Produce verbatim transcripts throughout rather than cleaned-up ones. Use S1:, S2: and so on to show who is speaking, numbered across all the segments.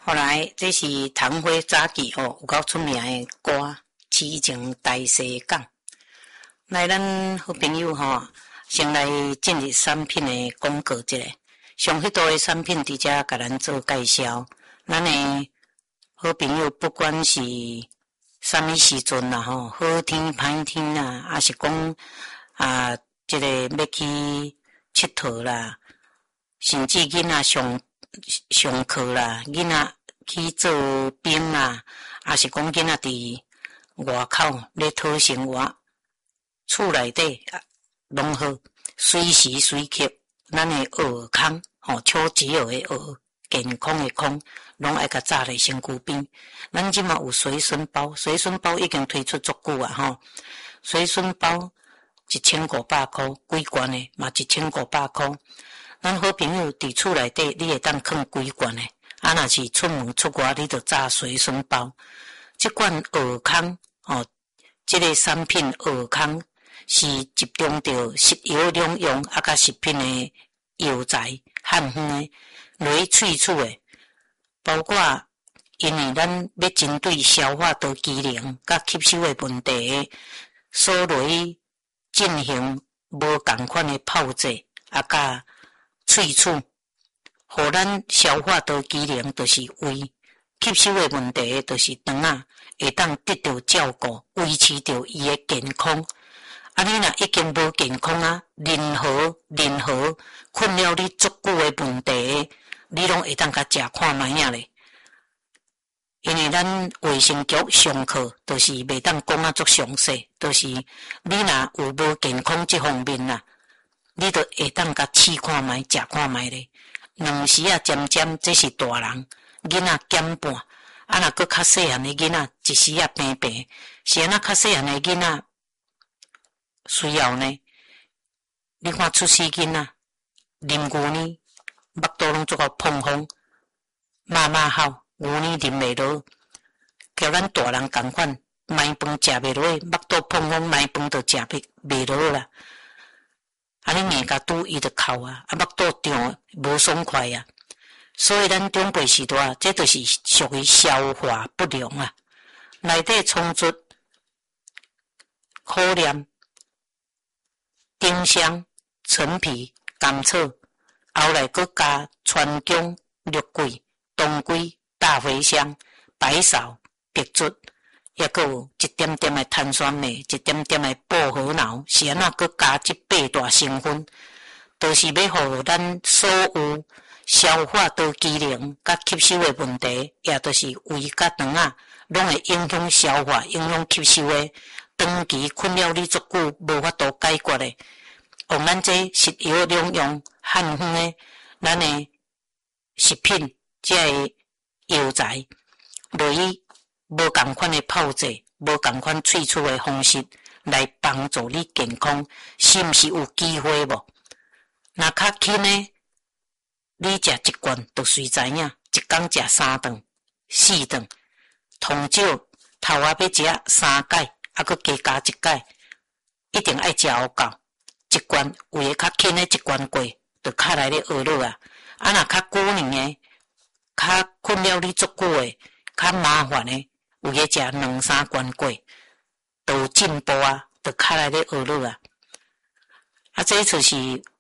S1: 后来这是唐辉早期哦，有够出名的歌《痴情大西港》。来，咱好朋友吼、哦，先来进入产品的广告一下。上许多的产品伫遮甲咱做介绍，咱的好朋友不管是啥物时阵啦吼，好天歹天啦，还是讲啊，即、这个要去佚佗啦，甚至囡仔上上课啦，囡仔去做兵啦，还是讲囡仔伫外口咧讨生活，厝内底拢好，随时随刻，咱的学康吼，超级学的学，健康的康，拢爱甲扎咧身躯边。咱即嘛有随身包，随身包已经推出足久啊吼，随身包一千五百箍，几罐的嘛一千五百箍。咱好朋友伫厝内底，你会当放几罐的？啊，若是出门出外，你就炸随身包。即款学康哦，即、这个产品学康是集中着食药两用啊，甲食品的药材、汉方的落去萃取的，包括因为咱要针对消化道机能甲吸收的问题，所落去进行无共款的炮制啊，甲萃取，互咱消化道机能就是胃吸收的问题，就是肠啊，会当得到照顾，维持着伊的健康。啊，你若已经无健康啊，任何任何困扰你足久的问题，你拢会当甲食看卖啊咧。因为咱卫生局上课，就是袂当讲啊足详细，就是你若有无健康这方面啦。你就会当甲试看卖，食看卖咧。两时啊，渐渐这是大人，囡仔减半。啊，若搁较细汉的囡仔，一时啊平平，是安那较细汉的囡仔需要呢？你看出世囡仔啉牛奶，目肚拢做到碰风，妈妈好，牛奶啉袂落，叫咱大人共款，麦饭食袂落，目肚碰风，麦饭就食袂袂落啦。啊，你硬甲拄伊就哭啊，啊，目肚胀无爽快啊。所以咱长辈时代，这就是属于消化不良啊。内底充足苦念、丁香、陈皮、甘草，后来搁加川芎、肉桂、当归、大茴香、白芍、白术，也搁有一点点的碳酸镁，一点点的薄荷脑，是安那搁加这八大成分，都是要互咱所有消化道机能甲吸收的问题，也就是胃甲肠啊，拢会影响消化、影响吸收的，长期困扰你足久无法度解决的。用咱这食药两用汉方的咱的食品，这个药材，落去无共款的炮制，无共款萃取的方式来帮助你健康，是毋是有机会无？若较轻呢？你食一罐就随知影，一工食三顿、四顿，通少头仔要食三盖，还佫加加一盖，一定爱食有够。一罐有诶较轻诶，一罐过就较来咧学落啊。啊，若较久年诶，较困扰你足久诶，较麻烦诶，有诶食两三罐过，都有进步啊，就较来咧学落啊。啊，这就是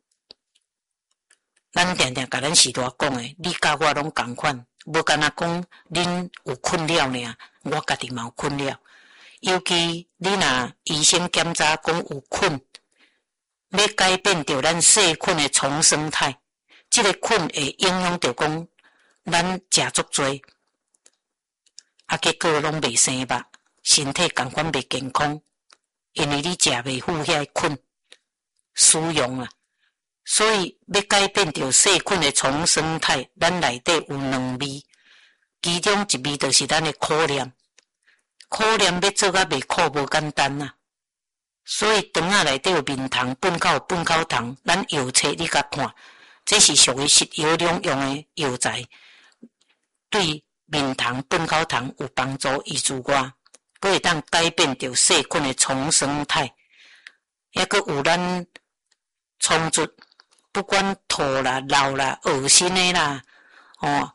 S1: 咱定定甲咱时代讲诶，你甲我拢共款，无干那讲恁有困扰尔，我家己嘛有困扰。尤其你若医生检查讲有困，要改变着咱细菌诶重生态，即、这个菌会影响着讲咱食足多，啊结果拢袂生肉，身体共款袂健康，因为你食袂赴遐菌使用啊。所以要改变着细菌的重生态，咱内底有两味，其中一味就是咱的苦念。苦念要做甲袂苦无简单啊。所以肠仔内底有面糖、粪口有粪口糖，咱药册你甲看，这是属于食药两用的药材，对面糖、粪口糖有帮助以之外，佫会当改变着细菌的重生态，也佫有咱充足。不管吐啦、老啦、恶心的啦，哦，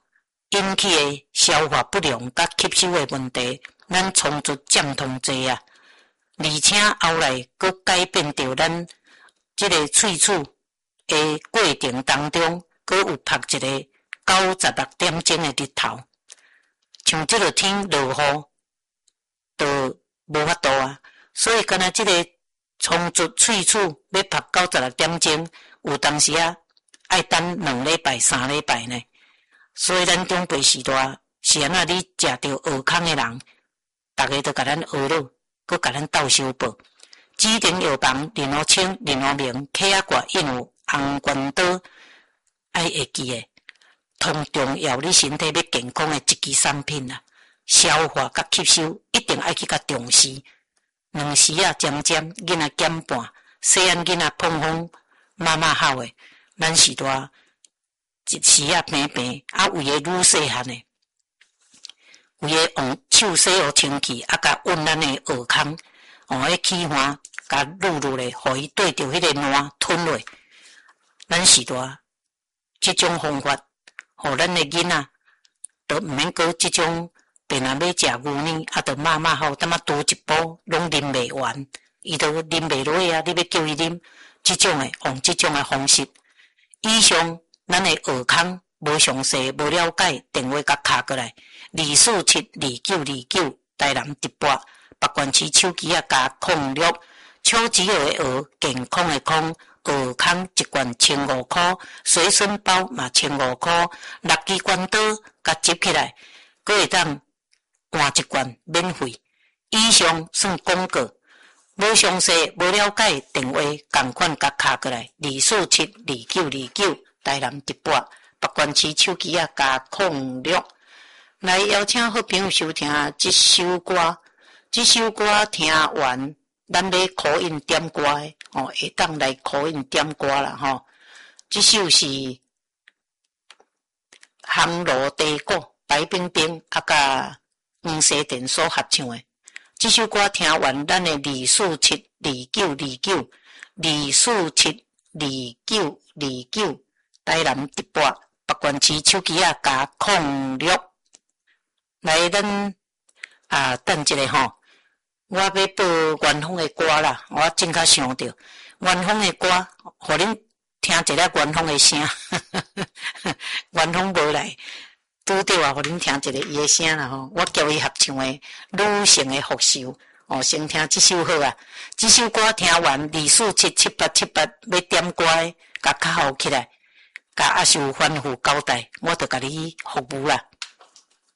S1: 引起的消化不良甲吸收的问题，咱充足占通济啊！而且后来佫改变着咱即个喙齿的过程当中，佫有晒一个九十六点钟的日头，像即个天落雨，就无法度啊！所以敢若即个充足喙齿要晒九十六点钟，有当时啊爱等两礼拜、三礼拜呢。所以咱长辈时代是安怎？你食着学空的人，逐个都甲咱学了，佮甲咱斗相报。指定药房林和清、林和明、客仔挂印有红关刀，爱会记诶。同重要，你身体要健康诶一支产品啊，消化甲吸收一定爱去甲重视。两时啊，渐渐囡仔减半，细汉囡仔碰碰妈妈好诶，咱时代一时啊平平，啊有诶愈细汉诶，有诶用手洗互清气，啊甲温咱诶耳孔，哦，迄气环甲愈愈咧，互伊对着迄个烂吞落。咱时代即种方法，互咱诶囡仔都毋免过即种。便若要食牛奶，啊，着妈妈好，点仔多一煲，拢啉袂完，伊都啉袂落啊！你要叫伊啉，即种诶，用即种诶方式。以上咱诶学空无详细，无了解，电话甲敲过来，二四七二九二九，台南直播，北关市手机啊加空六，手指学诶学，健康诶康。学空一罐千五箍，随身包嘛千五箍，六支关刀甲接起来，佫会当。换一罐免费，以上算广告。无详细、无了解，电话共款甲敲过来，二四七二九二九，台南直播，北关市手机啊加空六。来邀请好朋友收听这首歌，这首歌听完，咱要口音点歌的哦，会当来口音点歌啦吼。这首是《烘炉地鼓》，白冰冰啊甲。黄西电所合唱的这首歌，听完咱的二四七二九二九二四七二九二九台南直播北关市手机啊加空六来咱啊等一下吼，我要播元芳的歌啦，我正较想到元芳的歌，互恁听一下元芳的声，元芳无来。拄着啊，互恁听一个伊诶声啦吼，我叫伊合唱诶女性诶福寿哦，先听即首好啊。即首歌听完，二四七七八七八要点歌诶，甲较好起来，甲阿秀反复交代，我着甲你服务啦。